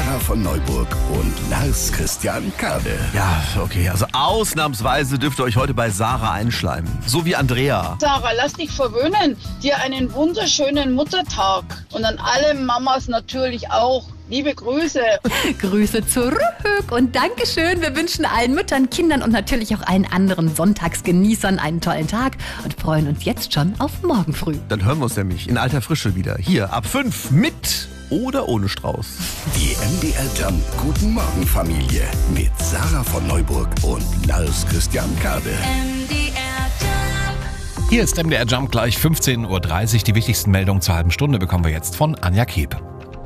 Sarah von Neuburg und Lars Christian Kade. Ja, okay, also ausnahmsweise dürft ihr euch heute bei Sarah einschleimen. So wie Andrea. Sarah, lass dich verwöhnen. Dir einen wunderschönen Muttertag. Und an alle Mamas natürlich auch. Liebe Grüße. Grüße zurück und Dankeschön. Wir wünschen allen Müttern, Kindern und natürlich auch allen anderen Sonntagsgenießern einen tollen Tag und freuen uns jetzt schon auf morgen früh. Dann hören wir uns nämlich in alter Frische wieder. Hier ab 5 mit oder ohne Strauß. Die MDR Jump Guten Morgen Familie mit Sarah von Neuburg und Lars Christian Kade. Hier ist MDR Jump gleich 15.30 Uhr. Die wichtigsten Meldungen zur halben Stunde bekommen wir jetzt von Anja Keb.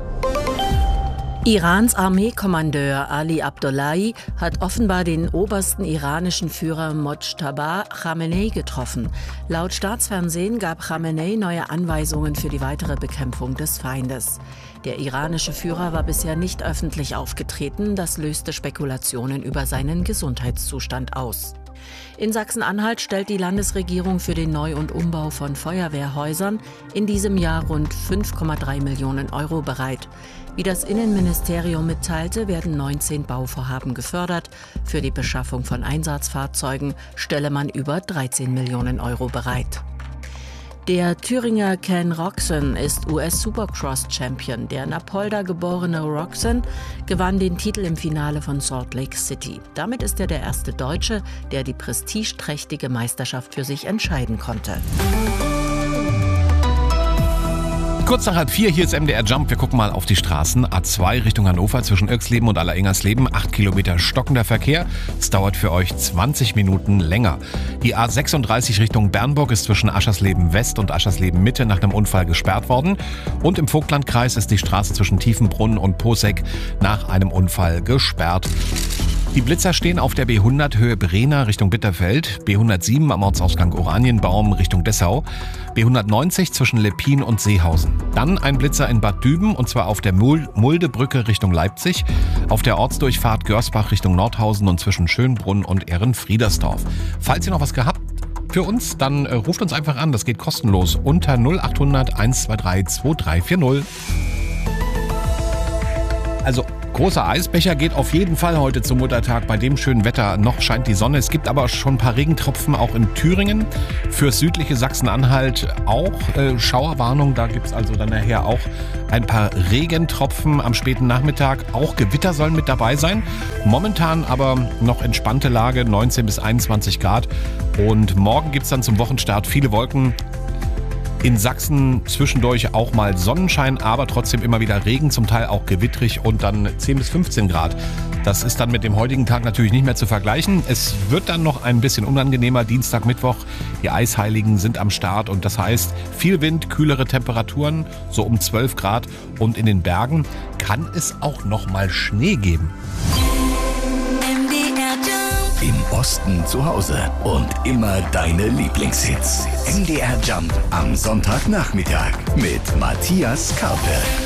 Irans Armeekommandeur Ali Abdullahi hat offenbar den obersten iranischen Führer Mojtaba Khamenei getroffen. Laut Staatsfernsehen gab Khamenei neue Anweisungen für die weitere Bekämpfung des Feindes. Der iranische Führer war bisher nicht öffentlich aufgetreten. Das löste Spekulationen über seinen Gesundheitszustand aus. In Sachsen-Anhalt stellt die Landesregierung für den Neu- und Umbau von Feuerwehrhäusern in diesem Jahr rund 5,3 Millionen Euro bereit. Wie das Innenministerium mitteilte, werden 19 Bauvorhaben gefördert. Für die Beschaffung von Einsatzfahrzeugen stelle man über 13 Millionen Euro bereit. Der Thüringer Ken Roczen ist US-Supercross-Champion. Der in Apolda geborene Roczen gewann den Titel im Finale von Salt Lake City. Damit ist er der erste Deutsche, der die prestigeträchtige Meisterschaft für sich entscheiden konnte. Kurz nach 3:30, hier ist MDR Jump. Wir gucken mal auf die Straßen. A2 Richtung Hannover zwischen Irxleben und Allerengersleben. 8 Kilometer stockender Verkehr. Es dauert für euch 20 Minuten länger. Die A36 Richtung Bernburg ist zwischen Aschersleben West und Aschersleben Mitte nach einem Unfall gesperrt worden. Und im Vogtlandkreis ist die Straße zwischen Tiefenbrunn und Poseck nach einem Unfall gesperrt. Die Blitzer stehen auf der B100 Höhe Brena Richtung Bitterfeld, B107 am Ortsausgang Oranienbaum Richtung Dessau, B190 zwischen Leppin und Seehausen. Dann ein Blitzer in Bad Düben und zwar auf der Muldebrücke Richtung Leipzig, auf der Ortsdurchfahrt Görsbach Richtung Nordhausen und zwischen Schönbrunn und Ehrenfriedersdorf. Falls ihr noch was gehabt für uns, dann ruft uns einfach an, das geht kostenlos unter 0800 123 2340. Also großer Eisbecher geht auf jeden Fall heute zum Muttertag. Bei dem schönen Wetter noch scheint die Sonne. Es gibt aber schon ein paar Regentropfen auch in Thüringen. Fürs südliche Sachsen-Anhalt auch Schauerwarnung. Da gibt es also dann nachher auch ein paar Regentropfen am späten Nachmittag. Auch Gewitter sollen mit dabei sein. Momentan aber noch entspannte Lage, 19 bis 21 Grad. Und morgen gibt es dann zum Wochenstart viele Wolken. In Sachsen zwischendurch auch mal Sonnenschein, aber trotzdem immer wieder Regen, zum Teil auch gewittrig und dann 10 bis 15 Grad. Das ist dann mit dem heutigen Tag natürlich nicht mehr zu vergleichen. Es wird dann noch ein bisschen unangenehmer. Dienstag, Mittwoch, die Eisheiligen sind am Start und das heißt viel Wind, kühlere Temperaturen, so um 12 Grad und in den Bergen kann es auch noch mal Schnee geben. Im Osten zu Hause und immer deine Lieblingshits. MDR Jump am Sonntagnachmittag mit Matthias Karpe.